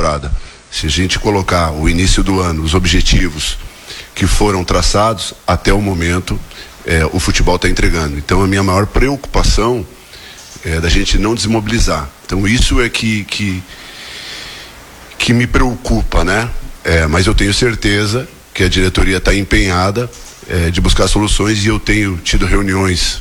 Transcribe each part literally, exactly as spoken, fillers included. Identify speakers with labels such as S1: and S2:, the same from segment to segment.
S1: temporada. Se a gente colocar o início do ano, os objetivos que foram traçados, até o momento, é, o futebol está entregando. Então, a minha maior preocupação é da gente não desmobilizar. Então, isso é que, que, que me preocupa, né? É, mas eu tenho certeza que a diretoria está empenhada é, de buscar soluções, e eu tenho tido reuniões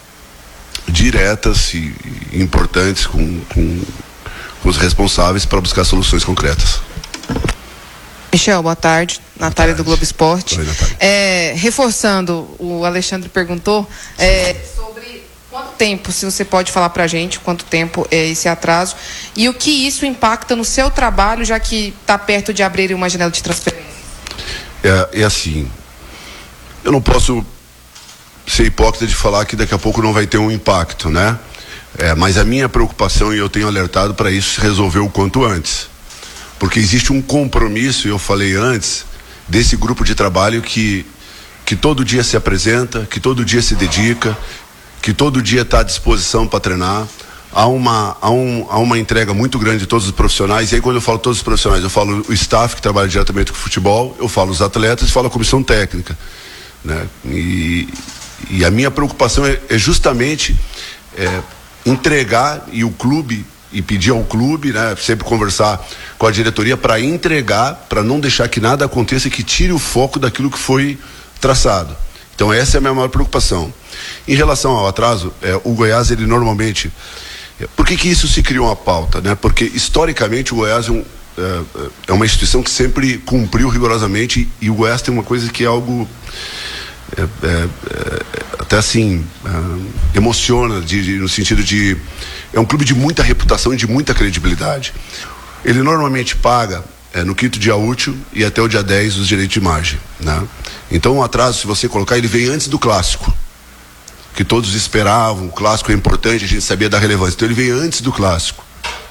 S1: diretas e, e importantes com, com, com os responsáveis para buscar soluções concretas.
S2: Michel, boa tarde. Natália do Globo Esporte.
S1: Oi, Natália.
S2: É, reforçando, o Alexandre perguntou é, sobre quanto tempo, se você pode falar para a gente, quanto tempo é esse atraso e o que isso impacta no seu trabalho, já que está perto de abrir uma janela de transferência.
S1: É, é assim, eu não posso ser hipócrita de falar que daqui a pouco não vai ter um impacto, né? É, mas a minha preocupação, e eu tenho alertado para isso, se resolver o quanto antes. Porque existe um compromisso, eu falei antes, desse grupo de trabalho que, que todo dia se apresenta, que todo dia se dedica, que todo dia está à disposição para treinar. Há uma, há, um, há uma entrega muito grande de todos os profissionais, e aí quando eu falo todos os profissionais, eu falo o staff que trabalha diretamente com o futebol, eu falo os atletas e falo a comissão técnica, né? E, e a minha preocupação é, é justamente é, entregar, e o clube, e pedir ao clube, né, sempre conversar com a diretoria para entregar, para não deixar que nada aconteça e que tire o foco daquilo que foi traçado. Então essa é a minha maior preocupação. Em relação ao atraso, é, o Goiás, ele normalmente... É, por que que isso se criou uma pauta, né? Porque historicamente o Goiás é, um, é, é uma instituição que sempre cumpriu rigorosamente, e o Goiás tem uma coisa que é algo... É, é, é, até assim é, emociona de, de, no sentido de é um clube de muita reputação e de muita credibilidade. Ele normalmente paga é, no quinto dia útil e até o dia dez os direitos de imagem, né? Então o atraso, se você colocar, ele vem antes do clássico, que todos esperavam. O clássico é importante, a gente sabia da relevância, então ele veio antes do clássico.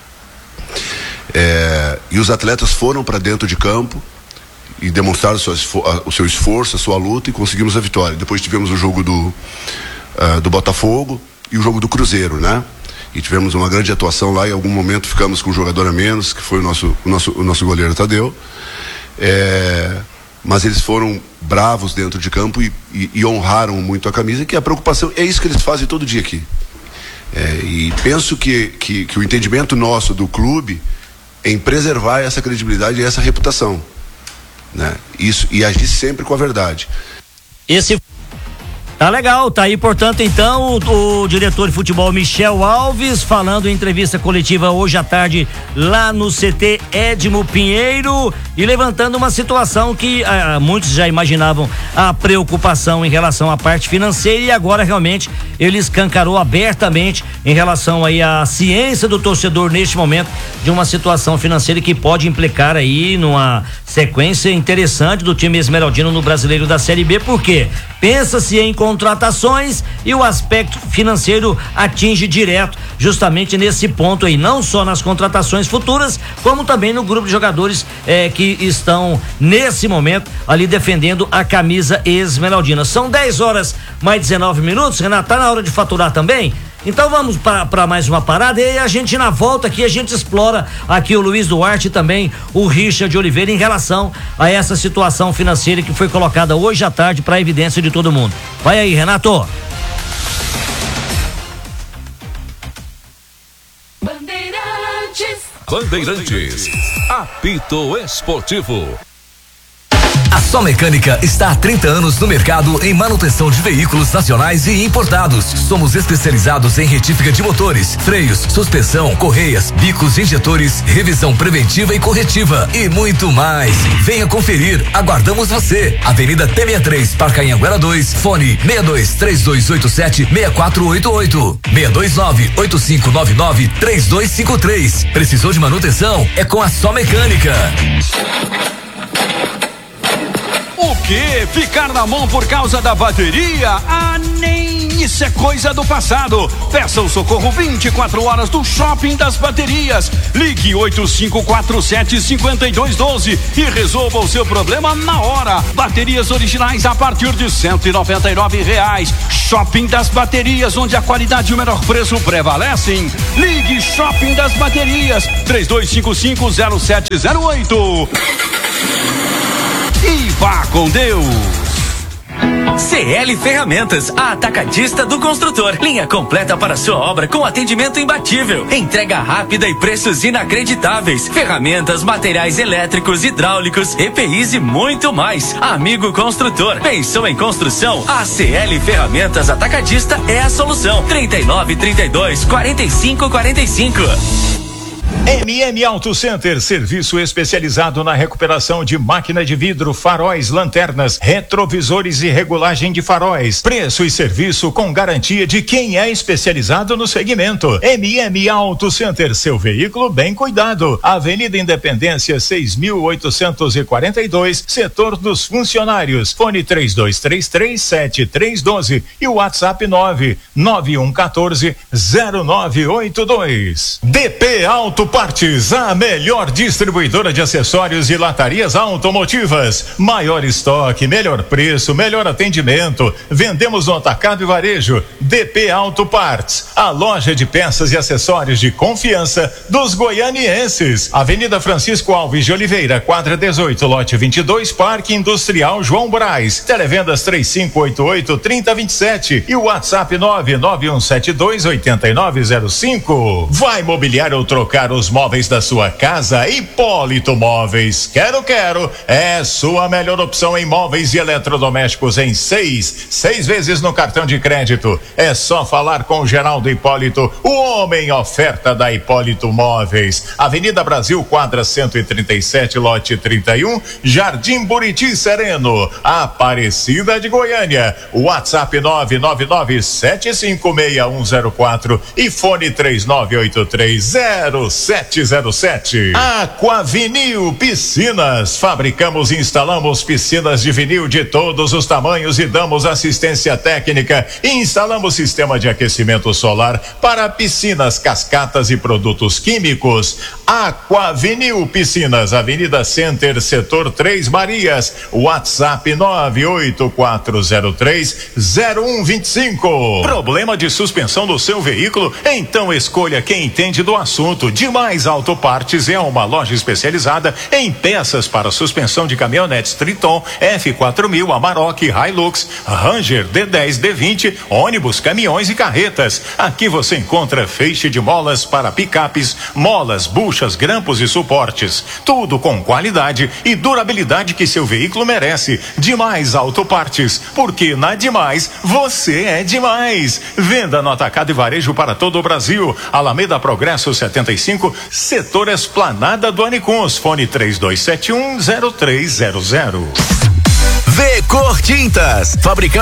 S1: É, e os atletas foram para dentro de campo e demonstraram o seu, o seu esforço, a sua luta, e conseguimos a vitória. Depois tivemos o jogo do, uh, do Botafogo e o jogo do Cruzeiro, né? E tivemos uma grande atuação lá, e em algum momento ficamos com um jogador a menos, que foi o nosso, o nosso, o nosso goleiro Tadeu. É, mas eles foram bravos dentro de campo e, e, e honraram muito a camisa, que a preocupação, é isso que eles fazem todo dia aqui. É, e penso que, que, que o entendimento nosso do clube é em preservar essa credibilidade e essa reputação, né? Isso, e agir sempre com a verdade.
S3: Esse tá legal, tá aí, portanto, então, o, o diretor de futebol Michel Alves falando em entrevista coletiva hoje à tarde lá no C T Edmo Pinheiro, e levantando uma situação que ah, muitos já imaginavam a preocupação em relação à parte financeira, e agora realmente ele escancarou abertamente em relação aí à ciência do torcedor neste momento de uma situação financeira que pode implicar aí numa sequência interessante do time esmeraldino no Brasileiro da Série B. Por quê? Pensa-se em contratações e o aspecto financeiro atinge direto justamente nesse ponto aí, não só nas contratações futuras, como também no grupo de jogadores eh, que estão nesse momento ali defendendo a camisa esmeraldina. São dez horas mais dezenove minutos, Renato, tá na hora de faturar também? Então vamos para mais uma parada, e aí a gente na volta aqui, a gente explora aqui o Luiz Duarte e também o Richard Oliveira em relação a essa situação financeira que foi colocada hoje à tarde para a evidência de todo mundo. Vai aí, Renato.
S4: Bandeirantes. Bandeirantes. Apito Esportivo.
S5: A Só Mecânica está há trinta anos no mercado em manutenção de veículos nacionais e importados. Somos especializados em retífica de motores, freios, suspensão, correias, bicos, injetores, revisão preventiva e corretiva e muito mais. Venha conferir, aguardamos você. Avenida T sessenta e três, Parque Anhanguera dois, fone seis dois três dois oito sete seis quatro oito oito, seis dois nove oito cinco nove nove três dois cinco três. Precisou de manutenção? É com a Só Mecânica.
S6: O que? Ficar na mão por causa da bateria? Ah, nem isso é coisa do passado. Peça o socorro vinte e quatro horas do Shopping das Baterias. Ligue oito cinco quatro sete, cinco dois um dois e resolva o seu problema na hora. Baterias originais a partir de cento e noventa e nove reais. Shopping das Baterias, onde a qualidade e o menor preço prevalecem. Ligue Shopping das Baterias, três dois cinco cinco, zero sete zero oito. E vá com Deus.
S7: C L Ferramentas, a atacadista do construtor. Linha completa para sua obra com atendimento imbatível. Entrega rápida e preços inacreditáveis. Ferramentas, materiais elétricos, hidráulicos, E P Is e muito mais. Amigo construtor, pensou em construção? A C L Ferramentas Atacadista é a solução. trinta e nove, trinta e dois, quarenta e cinco, quarenta e cinco.
S8: M M Auto Center, serviço especializado na recuperação de máquina de vidro, faróis, lanternas, retrovisores e regulagem de faróis. Preço e serviço com garantia de quem é especializado no segmento. M M Auto Center, seu veículo bem cuidado. Avenida Independência seis mil oitocentos e quarenta e dois, setor dos funcionários. Fone três dois três três, sete três um dois e o WhatsApp nove nove um um quatro, zero nove oito dois. D P Auto Partes, a melhor distribuidora de acessórios e latarias automotivas. Maior estoque, melhor preço, melhor atendimento. Vendemos no atacado e varejo. D P Auto Partes, a loja de peças e acessórios de confiança dos goianienses. Avenida Francisco Alves de Oliveira, quadra dezoito, lote vinte e dois, Parque Industrial João Braz. Televendas três cinco oito oito, três zero dois sete e o WhatsApp nove nove um sete dois, oito nove zero cinco. Vai mobiliar ou trocar os móveis da sua casa? Hipólito Móveis. Quero, quero. É sua melhor opção em móveis e eletrodomésticos em seis, seis vezes no cartão de crédito. É só falar com o Geraldo Hipólito, o homem oferta da Hipólito Móveis. Avenida Brasil, quadra cento e trinta e sete, lote trinta e um, Jardim Buriti Sereno, Aparecida de Goiânia. WhatsApp nove nove nove sete cinco seis um zero quatro e fone três nove oito três zero sete zero sete. Aquavinil Piscinas. Fabricamos e instalamos piscinas de vinil de todos os tamanhos e damos assistência técnica. E instalamos sistema de aquecimento solar para piscinas, cascatas e produtos químicos. Aquavinil Piscinas, Avenida Center, setor Três Marias. WhatsApp nove oito quatro zero três zero um dois cinco. Problema de suspensão do seu veículo? Então escolha quem entende do assunto. Demais Autopartes é uma loja especializada em peças para suspensão de caminhonetes Triton, F quatro mil, Amarok, Hilux, Ranger, D dez, D vinte, ônibus, caminhões e carretas. Aqui você encontra feixe de molas para picapes, molas, buchas, grampos e suportes. Tudo com qualidade e durabilidade que seu veículo merece. Demais Autopartes, porque na Demais você é demais. Venda no atacado e varejo para todo o Brasil. Alameda Progresso setenta e cinco, setor Esplanada do Anicuns. Fone três dois sete um zero três zero zero.
S5: V Cor Tintas, fabricante